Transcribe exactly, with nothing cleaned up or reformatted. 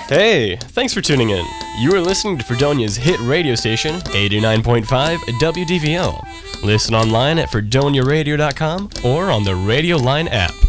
Hey, thanks for tuning in. You are listening to Fredonia's hit radio station, eighty-nine point five W D V O. Listen online at fredonia radio dot com or on the Radio Line app.